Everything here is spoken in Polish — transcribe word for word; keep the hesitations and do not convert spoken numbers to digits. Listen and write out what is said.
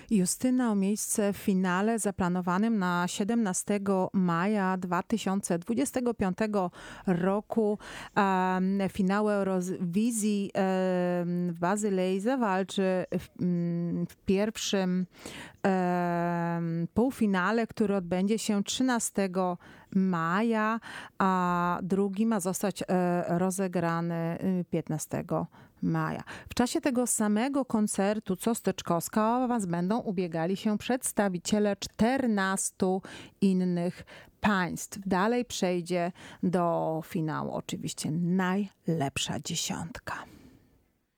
Justyna o miejsce w finale zaplanowanym na siedemnastego maja dwa tysiące dwudziestego piątego roku. Um, finał Eurowizji um, w Bazylei zawalczy w, um, w pierwszym um, półfinale, który odbędzie się trzynastego maja, a drugi ma zostać e, rozegrany piętnastego maja. W czasie tego samego koncertu, co Styczkowska, o was będą ubiegali się przedstawiciele czternastu innych państw. Dalej przejdzie do finału oczywiście najlepsza dziesiątka.